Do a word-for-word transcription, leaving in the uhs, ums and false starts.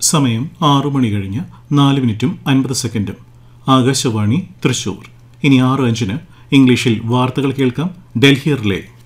സമയം ആറു മണി കഴിഞ്ഞ് നാല് മിനിറ്റും അൻപത് സെക്കൻഡും. ആകാശവാണി തൃശൂർ. ഇനി ആറ് അഞ്ചിന് ഇംഗ്ലീഷിൽ വാർത്തകൾ കേൾക്കാം. ഡൽഹി റിലേ.